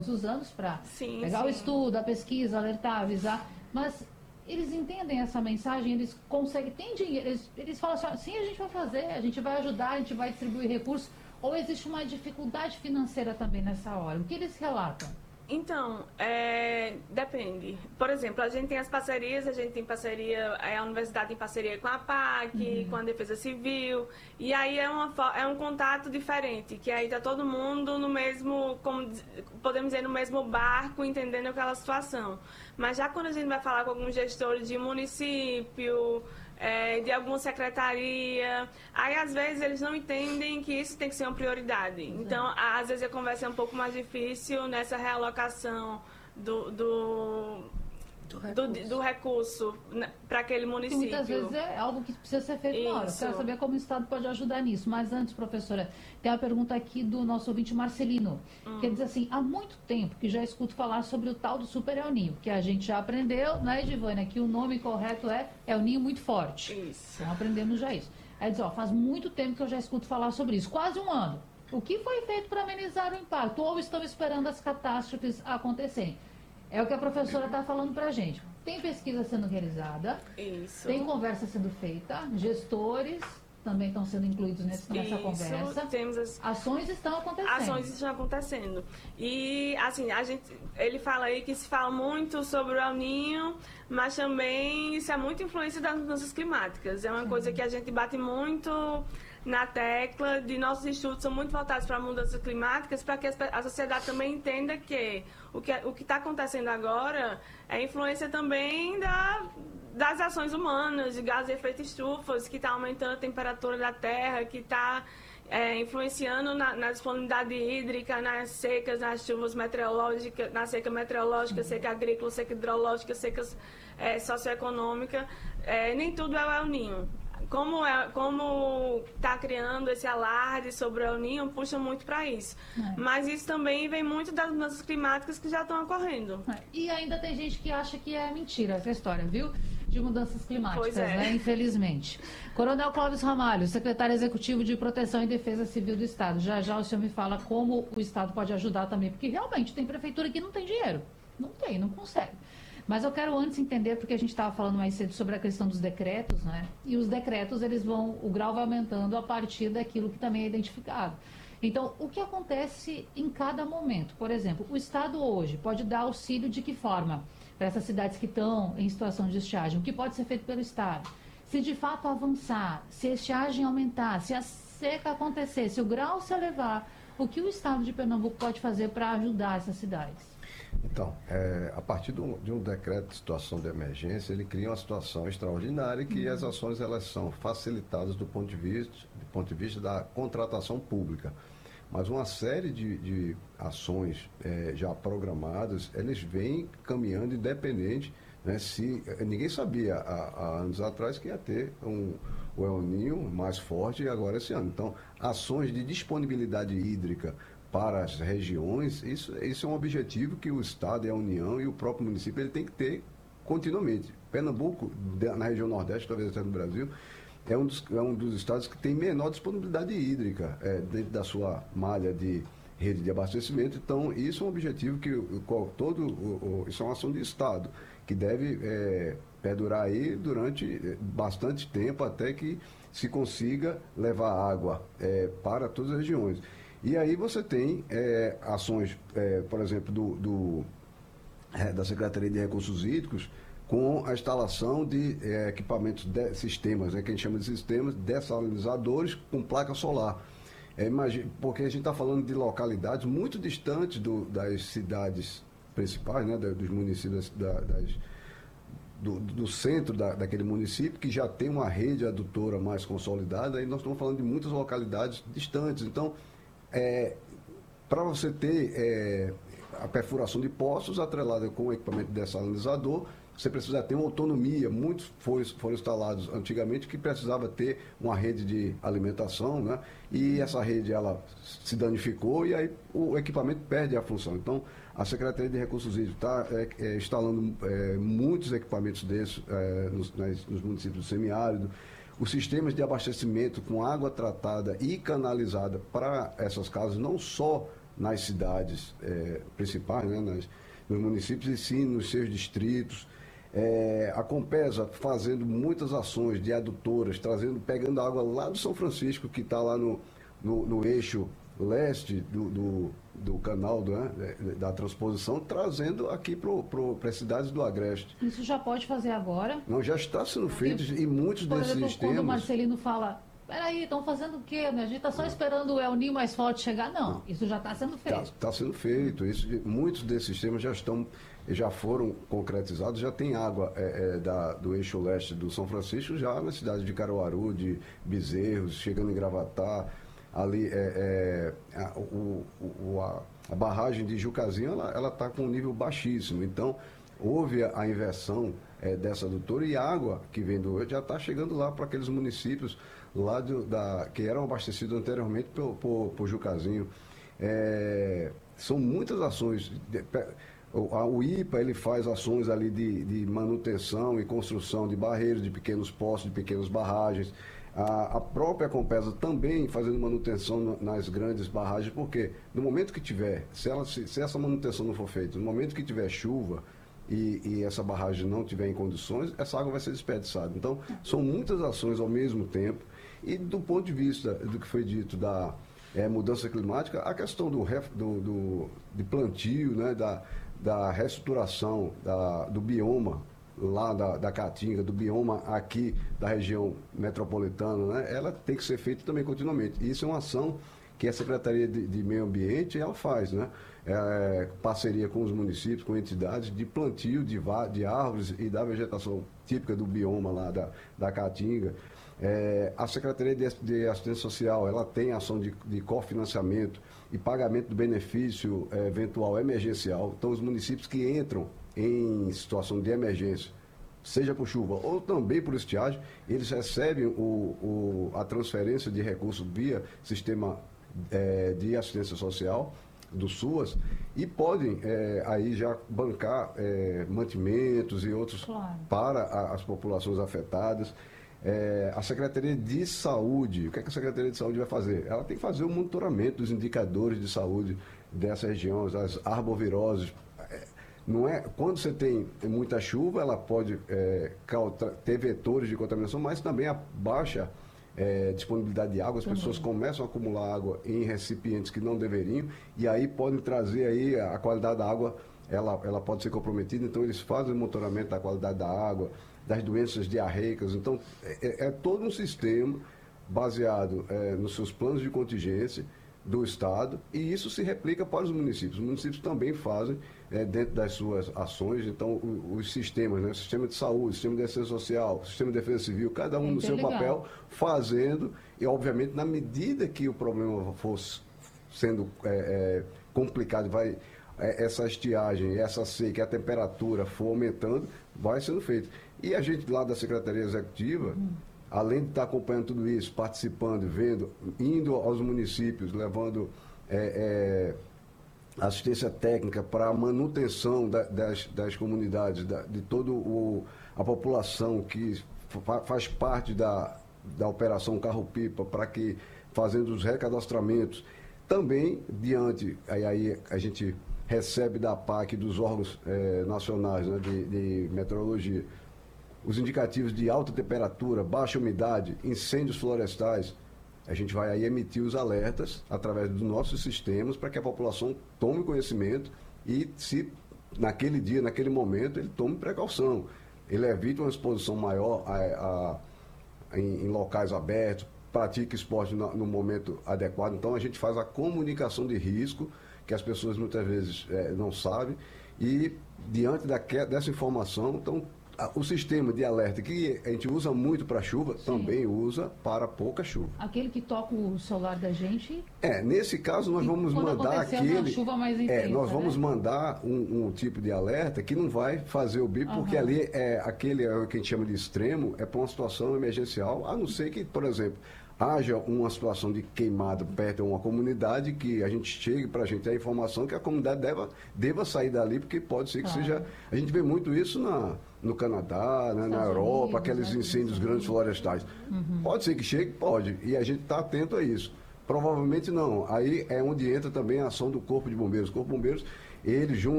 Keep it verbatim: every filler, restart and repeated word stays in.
os anos para pegar sim. o estudo, a pesquisa, alertar, avisar, mas eles entendem essa mensagem, eles conseguem, tem dinheiro, eles, eles falam assim, sim, a gente vai fazer, a gente vai ajudar, a gente vai distribuir recursos, ou existe uma dificuldade financeira também nessa hora? O que eles relatam? Então, é, depende. Por exemplo, a gente tem as parcerias, a gente tem parceria, a universidade tem parceria com a PAC, uhum. com a Defesa Civil, e aí é, uma, é um contato diferente, que aí está todo mundo no mesmo, como podemos dizer, no mesmo barco, entendendo aquela situação. Mas já quando a gente vai falar com alguns gestores de município, É, de alguma secretaria, aí às vezes eles não entendem que isso tem que ser uma prioridade. Exato. Então, às vezes a conversa é um pouco mais difícil nessa realocação do, do, do recurso, do, do recurso para aquele município. Que muitas vezes é algo que precisa ser feito na hora. Eu quero saber como o Estado pode ajudar nisso. Mas antes, professora, tem uma pergunta aqui do nosso ouvinte Marcelino, hum. que diz assim, há muito tempo que já escuto falar sobre o tal do Super El Ninho, que a gente já aprendeu, né, Edivânia, que o nome correto é El Ninho muito forte. Isso. Então aprendemos já isso. Aí diz, ó, faz muito tempo que eu já escuto falar sobre isso, quase um ano. O que foi feito para amenizar o impacto? Ou estão esperando as catástrofes acontecerem? É o que a professora está falando para a gente. Tem pesquisa sendo realizada, Isso. Tem conversa sendo feita, gestores também estão sendo incluídos nesse, nessa Isso, conversa. Temos as... Ações estão acontecendo. Ações estão acontecendo. E, assim, a gente, ele fala aí que se fala muito sobre o El Ninho, mas também isso é muita influência das mudanças climáticas. É uma Sim. coisa que a gente bate muito na tecla, de nossos estudos são muito voltados para mudanças climáticas, para que a sociedade também entenda que o que o está acontecendo agora é influência também da, das ações humanas, de gases de efeito estufa, que está aumentando a temperatura da Terra, que está é, influenciando na, na disponibilidade hídrica, nas secas, nas chuvas meteorológicas, na seca meteorológica, seca agrícola, seca hidrológica, seca é, socioeconômica. É, nem tudo é o El Ninho. Como é, como está criando esse alarde sobre o El Ninho, puxa muito para isso. É. Mas isso também vem muito das mudanças climáticas que já estão ocorrendo. É. E ainda tem gente que acha que é mentira essa história, viu? De mudanças climáticas, pois é. né? Infelizmente. Coronel Clóvis Ramalho, secretário executivo de Proteção e Defesa Civil do Estado. Já já o senhor me fala como o Estado pode ajudar também, porque realmente tem prefeitura que não tem dinheiro. Não tem, não consegue. Mas eu quero antes entender, porque a gente estava falando mais cedo sobre a questão dos decretos, né? E os decretos, eles vão, o grau vai aumentando a partir daquilo que também é identificado. Então, o que acontece em cada momento? Por exemplo, o Estado hoje pode dar auxílio de que forma? Para essas cidades que estão em situação de estiagem, o que pode ser feito pelo Estado? Se de fato avançar, se a estiagem aumentar, se a seca acontecer, se o grau se elevar, o que o Estado de Pernambuco pode fazer para ajudar essas cidades? Então, é, a partir de um, de um decreto de situação de emergência, ele cria uma situação extraordinária que uhum. as ações elas são facilitadas do ponto de vista, do ponto de vista da contratação pública. Mas uma série de, de ações é, já programadas, eles vêm caminhando independente, né, se, ninguém sabia há, há anos atrás que ia ter um, o El Ninho mais forte agora esse ano. Então, ações de disponibilidade hídrica para as regiões, isso, isso é um objetivo que o Estado e a União e o próprio município ele tem que ter continuamente. Pernambuco, na região Nordeste, talvez até no Brasil, é um dos, é um dos estados que tem menor disponibilidade hídrica é, dentro da sua malha de rede de abastecimento. Então, isso é um objetivo que o, todo, o, o, isso é uma ação de Estado, que deve é, perdurar aí durante bastante tempo até que se consiga levar água é, para todas as regiões. E aí você tem é, ações, é, por exemplo, do, do, é, da Secretaria de Recursos Hídricos com a instalação de é, equipamentos, de sistemas, né, que a gente chama de sistemas dessalinizadores com placa solar. É, imagine, porque a gente está falando de localidades muito distantes do, das cidades principais, né, dos municípios, da, das, do, do centro da, daquele município, que já tem uma rede adutora mais consolidada, e nós estamos falando de muitas localidades distantes. Então, É, para você ter é, a perfuração de poços atrelada com o equipamento dessalinizador, você precisa ter uma autonomia. Muitos foram, foram instalados antigamente que precisava ter uma rede de alimentação, né? E essa rede ela se danificou e aí o equipamento perde a função. Então, a Secretaria de Recursos Hídricos está é, é, instalando é, muitos equipamentos desses é, nos, nas, nos municípios do semiárido. Os sistemas de abastecimento com água tratada e canalizada para essas casas, não só nas cidades é, principais, né, nas, nos municípios e sim nos seus distritos. É, a Compesa fazendo muitas ações de adutoras, trazendo, pegando água lá do São Francisco, que está lá no, no, no eixo leste do, do, do canal, né, da transposição, trazendo aqui para as cidades do Agreste. Isso já pode fazer agora? Não, já está sendo feito e muitos Por desses exemplo, sistemas... quando o Marcelino fala, peraí, estão fazendo o quê? Né? A gente está só esperando o El Niño mais forte chegar? Não, isso já está sendo feito. Está tá sendo feito. Isso, muitos desses sistemas já estão, já foram concretizados, já tem água é, é, da, do eixo leste do São Francisco, já na cidade de Caruaru, de Bezerros, chegando em Gravatá, ali é, é, a, o, o, a, a barragem de Jucazinho, ela está com um nível baixíssimo. Então, houve a, a inversão é, dessa adutora e a água que vem do já está chegando lá para aqueles municípios lá do, da, que eram abastecidos anteriormente por, por, por Jucazinho. É, são muitas ações. De, o, a, o I P A ele faz ações ali de, de manutenção e construção de barreiros, de pequenos postos, de pequenas barragens. A, a própria Compesa também fazendo manutenção no, nas grandes barragens, porque no momento que tiver, se, ela, se, se essa manutenção não for feita, no momento que tiver chuva e, e essa barragem não tiver em condições, essa água vai ser desperdiçada. Então, são muitas ações ao mesmo tempo. E do ponto de vista do que foi dito da é, mudança climática, a questão do, ref, do, do de plantio, né, da, da reestruturação da, do bioma, lá da, da Caatinga, do bioma aqui da região metropolitana, né, ela tem que ser feita também continuamente. E isso é uma ação que a Secretaria de, de Meio Ambiente ela faz, né? É, parceria com os municípios, com entidades de plantio de, de árvores e da vegetação típica do bioma lá da, da Caatinga. É, a Secretaria de, de Assistência Social ela tem ação de, de cofinanciamento e pagamento do benefício é, eventual emergencial. Então, os municípios que entram em situação de emergência, seja por chuva ou também por estiagem, eles recebem o, o, a transferência de recursos via sistema é, de assistência social do SUAS e podem é, aí já bancar é, mantimentos e outros claro. Para a, as populações afetadas. É, a Secretaria de Saúde, o que, é que a Secretaria de Saúde vai fazer? Ela tem que fazer o monitoramento dos indicadores de saúde dessa região, as arboviroses. Não é, quando você tem muita chuva, ela pode é, ter vetores de contaminação, mas também a baixa é, disponibilidade de água, as pessoas começam a acumular água em recipientes que não deveriam, e aí podem trazer aí a qualidade da água, ela, ela pode ser comprometida, então eles fazem o monitoramento da qualidade da água, das doenças diarreicas. Então, é, é todo um sistema baseado é, nos seus planos de contingência do Estado, e isso se replica para os municípios. Os municípios também fazem, é, dentro das suas ações, então, os, os sistemas, né? O sistema de saúde, o sistema de assistência social, o sistema de defesa civil, cada um no seu legal. Papel, fazendo, e obviamente, na medida que o problema fosse sendo é, é, complicado, vai, é, essa estiagem, essa seca, a temperatura for aumentando, vai sendo feito. E a gente lá da Secretaria Executiva, hum. além de estar acompanhando tudo isso, participando, vendo, indo aos municípios, levando é, é, assistência técnica para a manutenção da, das, das comunidades, da, de toda a população que fa, faz parte da, da Operação Carro-Pipa, para que, fazendo os recadastramentos, também diante, aí, aí a gente recebe da P A C, dos órgãos é, nacionais, né, de, de meteorologia, os indicativos de alta temperatura, baixa umidade, incêndios florestais, a gente vai aí emitir os alertas através dos nossos sistemas para que a população tome conhecimento e, se naquele dia, naquele momento, ele tome precaução. Ele evite uma exposição maior a, a, em, em locais abertos, pratique esporte no, no momento adequado. Então, a gente faz a comunicação de risco, que as pessoas muitas vezes é, não sabem, e diante da, dessa informação, então, o sistema de alerta que a gente usa muito para chuva, sim, também usa para pouca chuva. Aquele que toca o celular da gente? É, nesse caso nós vamos mandar aquele... chuva mais intensa, é, nós né? vamos mandar um, um tipo de alerta que não vai fazer o bip, uhum, porque ali é aquele é o que a gente chama de extremo, é para uma situação emergencial, a não ser que, por exemplo, haja uma situação de queimada perto de uma comunidade, que a gente chegue para a gente a informação que a comunidade deva, deva sair dali, porque pode ser que claro. Seja... A gente vê muito isso na, no Canadá, né, na Europa, Unidos, aqueles incêndios grandes florestais. Uhum. Pode ser que chegue? Pode. E a gente está atento a isso. Provavelmente não. Aí é onde entra também a ação do Corpo de Bombeiros. O Corpo de Bombeiros, ele junto